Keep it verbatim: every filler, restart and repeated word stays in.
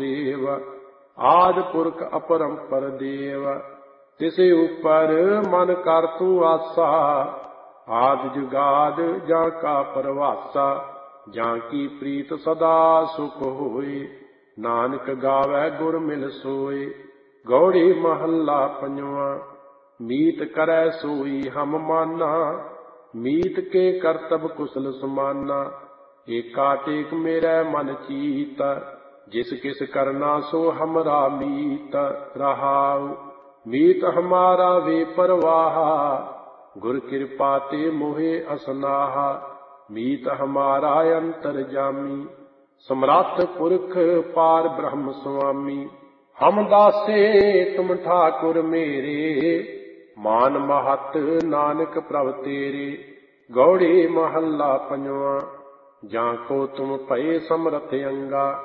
Save. आद पुरख अपरंपर देव, तिसे ऊपर मन कर तू आसा। आद जुगाद जा का परवासा, जा की प्रीत सदा सुख होए। नानक गावै गुर मिल सोए। गौड़ी महला पंजवा। मीत करै सोई हम माना, मीत के करतब कुशल समाना। एका टेक मेरे मन चीत, जिस किस करना सो हमरा मीत। रहाउ मीत हमारा वे परवाहा, गुर कृपा ते मोहे असनाहा। मीत हमारा अंतर जामी, समरथ पुरख पार ब्रह्म स्वामी। हम दासे तुम ठाकुर मेरे, मान महत नानक प्रभ तेरे। गौड़ी महला पंजवा। जाको तुम भये समरथ अंगा,